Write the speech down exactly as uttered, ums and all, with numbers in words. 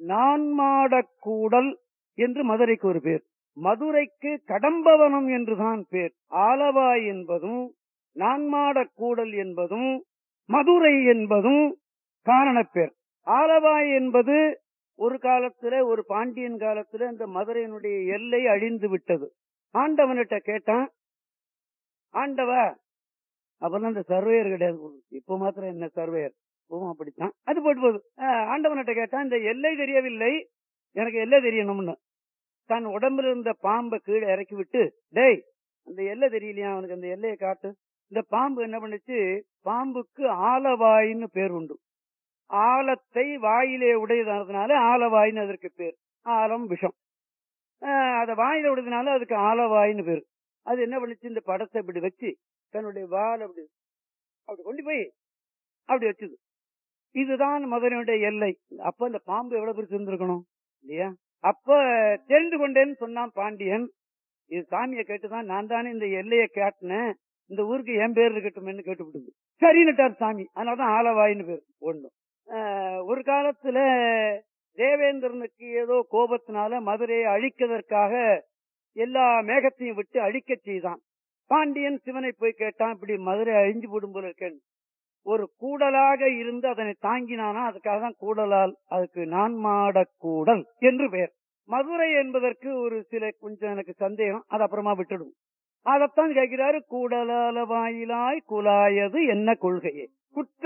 நான்மாடக்கூடல் என்று மதுரைக்கு ஒரு பேர். மதுரைக்கு கடம்பவனம் என்றுதான் பேர். ஆலவாய் என்பதும் நான்மாடக்கூடல் என்பதும் மதுரை என்பதும் காரணப்பேர். ஆலவாய் என்பது ஒரு காலத்துல, ஒரு பாண்டியன் காலத்துல அந்த மதுரையினுடைய எல்லை அழிந்து விட்டது. ஆண்டவன்கிட்ட கேட்டான், ஆண்டவா, அப்பதான் அந்த சர்வேயர் கிடையாது, இப்ப மாத்திரம் என்ன சர்வேயர், அப்படித்தான் அது போட்டு போகுது. ஆண்டவன்கிட்ட கேட்டான், இந்த எல்லை தெரியவில்லை, எனக்கு எல்லை தெரியணும்னு. தன் உடம்புல இருந்த பாம்பை கீழே இறக்கி விட்டு, டேய் அந்த எல்லை தெரியலையா, அவனுக்கு அந்த எல்லையை காட்டு. இந்த பாம்பு என்ன பண்ணுச்சு, பாம்புக்கு ஆலவாயின்னு பேர் உண்டு. ஆலத்தை வாயிலே உடையதுனால ஆலவாயின்னு அதற்கு பேர். ஆலம் விஷம், அத வாயில உடையதுனால அதுக்கு ஆலவாயின்னு பேர். அது என்ன பண்ணுச்சு, இந்த படத்தை இப்படி வச்சு தன்னுடைய வால் அப்படி அப்படி கொண்டு போய் அப்படி வச்சுது. இதுதான் மதுரையுடைய எல்லை. அப்ப இந்த பாம்பு எவ்வளவு பெருசு இருந்திருக்கணும் இல்லையா? அப்ப தெரிந்து கொண்டேன்னு சொன்னான் பாண்டியன். இது சாமியை கேட்டுதான், நான் தானே இந்த எல்லையை காட்டினேன், இந்த ஊருக்கு என் பேர் இருக்கட்டும்னு கேட்டுவிடுது. சரின்னுட்டார் சாமி. அதனாலதான் ஆலவாயின்னு பேர். ஒண்ணு ஒரு காலத்துல தேவேந்திரனுக்கு ஏதோ கோபத்தினால மதுரையை அழிக்கிறதற்காக எல்லா மேகத்தையும் விட்டு அழிக்க செய்தான். பாண்டியன் சிவனை போய் கேட்டான், இப்படி மதுரை அழிஞ்சு போடும் போல இருக்கேன். ஒரு கூடலாக இருந்து அதனை தாங்கினானா, அதுக்காக தான் கூடலால், அதுக்கு நான்மாடக்கூடல் என்று பெயர். மதுரை என்பதற்கு ஒரு சில கொஞ்சம் எனக்கு சந்தேகம், அது அப்புறமா விட்டுடும். அதத்தான் கேட்கிறாரு, கூடலால வாயிலாய் குலாயது என்ன கொள்கையே குற்ற